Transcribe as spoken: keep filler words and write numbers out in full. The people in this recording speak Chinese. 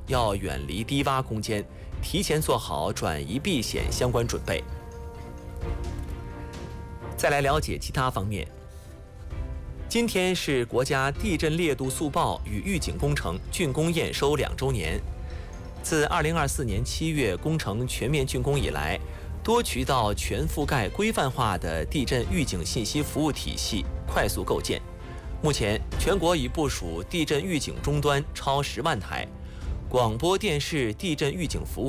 要远离低洼空间，提前做好转移避险相关准备。再来了解其他方面。今天是国家地震烈度速报与预警工程竣工验收两周年。自二零二四年七月工程全面竣工以来，多渠道全覆盖规范化的地震预警信息服务体系快速构建。目前，全国已部署地震预警终端超十万台，广播电视地震预警服务